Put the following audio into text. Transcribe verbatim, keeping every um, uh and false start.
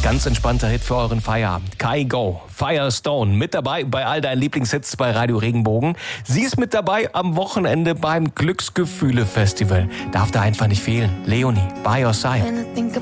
Ganz entspannter Hit für euren Feierabend. Kygo, Firestone, mit dabei bei all deinen Lieblingshits bei Radio Regenbogen. Sie ist mit dabei am Wochenende beim Glücksgefühle-Festival. Darf da einfach nicht fehlen. Leonie, by your side.